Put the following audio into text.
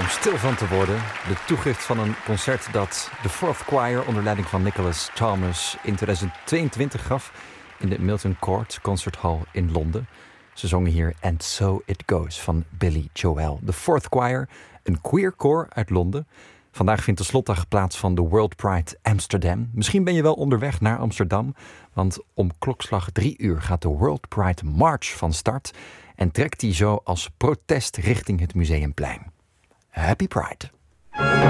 om stil van te worden. De toegift van een concert dat de Fourth Choir onder leiding van Nicholas Thomas in 2022 gaf in de Milton Court Concert Hall in Londen. Ze zongen hier And So It Goes van Billy Joel. De Fourth Choir, een queer koor uit Londen. Vandaag vindt de slotdag plaats van de World Pride Amsterdam. Misschien ben je wel onderweg naar Amsterdam, want om klokslag 3 uur gaat de World Pride March van start en trekt die zo als protest richting het Museumplein. Happy Pride!